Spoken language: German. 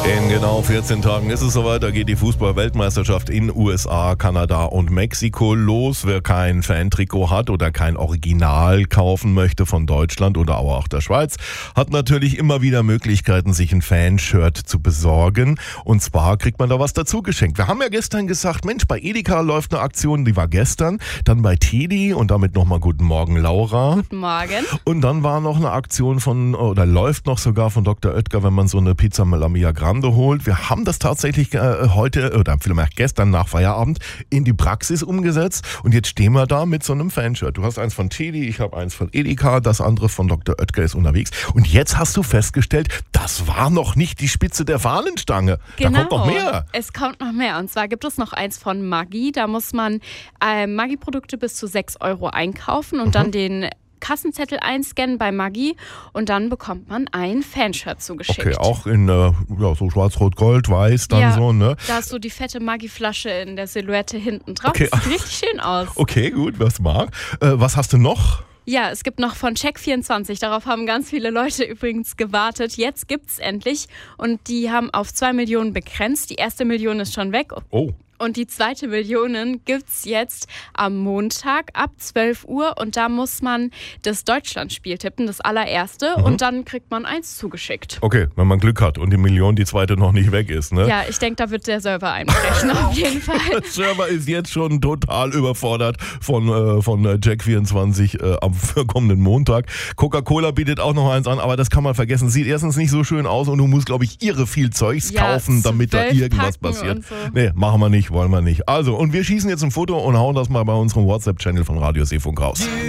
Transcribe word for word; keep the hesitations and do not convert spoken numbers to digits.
In genau vierzehn Tagen ist es soweit, da geht die Fußball-Weltmeisterschaft in U S A, Kanada und Mexiko los. Wer kein Fan-Trikot hat oder kein Original kaufen möchte von Deutschland oder auch der Schweiz, hat natürlich immer wieder Möglichkeiten, sich ein Fanshirt zu besorgen. Und zwar kriegt man da was dazu geschenkt. Wir haben ja gestern gesagt, Mensch, bei Edeka läuft eine Aktion, die war gestern. Dann bei Teddy und damit nochmal guten Morgen, Laura. Guten Morgen. Und dann war noch eine Aktion von, oder läuft noch sogar von Doktor Oetker, wenn man so eine Pizza Mia Grande holt. Wir haben das tatsächlich äh, heute oder vielleicht gestern nach Feierabend in die Praxis umgesetzt und jetzt stehen wir da mit so einem Fanshirt. Du hast eins von Teddy, ich habe eins von Edeka, das andere von Doktor Oetker ist unterwegs und jetzt hast du festgestellt, das war noch nicht die Spitze der Fahnenstange. Genau. Da kommt noch mehr. Es kommt noch mehr und zwar gibt es noch eins von Maggi. Da muss man äh, Maggi-Produkte bis zu sechs Euro einkaufen und mhm. dann den Kassenzettel einscannen bei Maggi und dann bekommt man ein Fanshirt zugeschickt. Okay, auch in äh, ja, so schwarz-rot-gold, weiß dann ja, so, ne? Da ist so die fette Maggi-Flasche in der Silhouette hinten drauf. Okay. Das sieht richtig schön aus. Okay, gut, was mag. Äh, was hast du noch? Ja, es gibt noch von Check vierundzwanzig, darauf haben ganz viele Leute übrigens gewartet. Jetzt gibt's endlich und die haben auf zwei Millionen begrenzt. Die erste Million ist schon weg. Oh. Und die zweite Million gibt's jetzt am Montag ab zwölf Uhr und da muss man das Deutschlandspiel tippen, das allererste, mhm. und dann kriegt man eins zugeschickt. Okay, wenn man Glück hat und die Million, die zweite noch nicht weg ist, ne? Ja, ich denke, da wird der Server einbrechen, auf jeden Fall. Der Server ist jetzt schon total überfordert von, äh, von Check vierundzwanzig äh, am kommenden Montag. Coca-Cola bietet auch noch eins an, aber das kann man vergessen. Sieht erstens nicht so schön aus und du musst, glaube ich, irre viel Zeugs ja, kaufen, damit da irgendwas passiert. So. Nee, machen wir nicht. Wollen wir nicht. Also, und wir schießen jetzt ein Foto und hauen das mal bei unserem WhatsApp-Channel von Radio Seefunk raus.